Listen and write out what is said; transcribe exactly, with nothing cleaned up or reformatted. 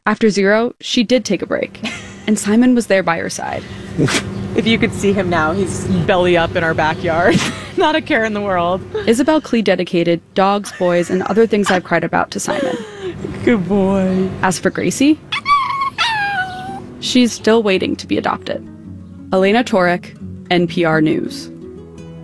After Zero, she did take a break, and Simon was there by her side. If you could see him now, he's belly up in our backyard. Not a care in the world. Isabel Klee dedicated Dogs, Boys, and Other Things I've Cried About to Simon. Good boy. As for Gracie, she's still waiting to be adopted. Elena Torek, N P R News.